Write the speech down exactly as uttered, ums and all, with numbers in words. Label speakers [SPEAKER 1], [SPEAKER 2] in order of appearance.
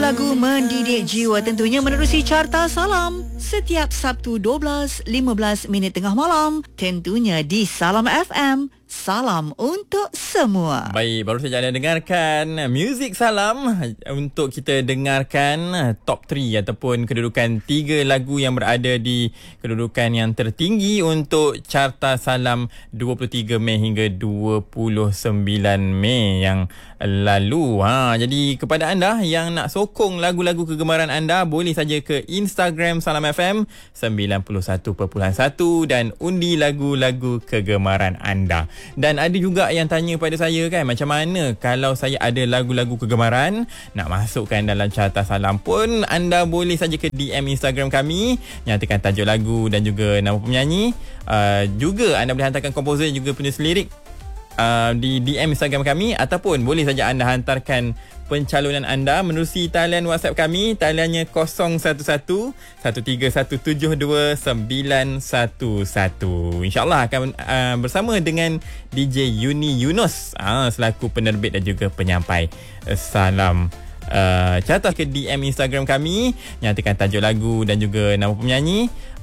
[SPEAKER 1] Lagu-lagu mendidik jiwa tentunya menerusi Carta Salam setiap Sabtu dua belas lima belas minit tengah malam, tentunya di Salam F M. Salam untuk semua.
[SPEAKER 2] Baik, baru saja anda dengarkan Muzik Salam untuk kita dengarkan top tiga ataupun kedudukan tiga lagu yang berada di kedudukan yang tertinggi untuk Carta Salam dua puluh tiga Mei hingga dua puluh sembilan Mei yang lalu. Ha, jadi kepada anda yang nak sokong lagu-lagu kegemaran anda, boleh saja ke Instagram Salam F M sembilan puluh satu perpuluhan satu dan undi lagu-lagu kegemaran anda. Dan ada juga yang tanya pada saya kan, macam mana kalau saya ada lagu-lagu kegemaran nak masukkan dalam Carta Salam pun, anda boleh saja ke D M Instagram kami, nyatakan tajuk lagu dan juga nama penyanyi. Uh, juga anda boleh hantarkan komposer juga penulis lirik uh, di D M Instagram kami, ataupun boleh saja anda hantarkan pencalonan anda menerusi talian WhatsApp kami. Taliannya kosong satu satu satu tiga satu tujuh dua sembilan satu satu. InsyaAllah akan uh, bersama dengan D J Yuni Yunus uh, selaku penerbit dan juga penyampai uh, salam uh, carta. Ke D M Instagram kami, nyatakan tajuk lagu dan juga nama penyanyi.